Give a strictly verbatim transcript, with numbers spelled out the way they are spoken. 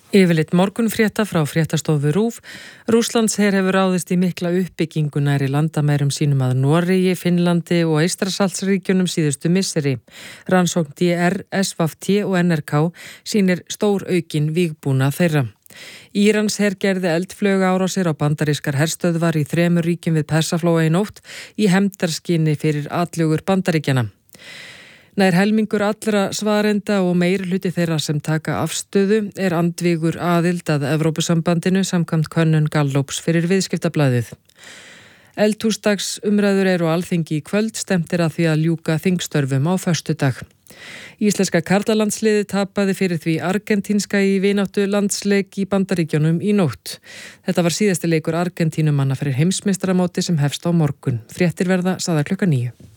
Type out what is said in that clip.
Yfirleitt morgunfrétta frá fréttastofu RÚV. Rússlandsher hefur ráðist í mikla uppbyggingu nær í landamærum sínum að Noregi, Finnlandi og Eystrasaltsríkjunum síðustu misseri. Rannsókn D R, S V T og N R K sýnir stór aukin vígbúnað þeirra. Íransher gerði eldflaugaárásir á bandarískar herstöðvar í þremur ríkjum við Persaflóa í nótt í hefndarskyni fyrir atlugur Bandaríkjanna. Nær helmingur allra svarenda og meirihluti þeirra sem taka afstöðu er andvígur aðild að Evrópusambandinu samkvæmt könnun Gallups fyrir Viðskiptablaðið. Eldhúsdags umræður eru á Alþingi í kvöld, stefnt er að því að ljúka þingstörfum á föstudag. Íslenska karlalandsliðið tapaði fyrir því argentínska í vináttu landsleik í Bandaríkjunum í nótt. Þetta var síðasti leikur Argentínumanna fyrir heimsmeistaramóti sem hefst á morgun. Fréttir verða sagðar klukkan níu.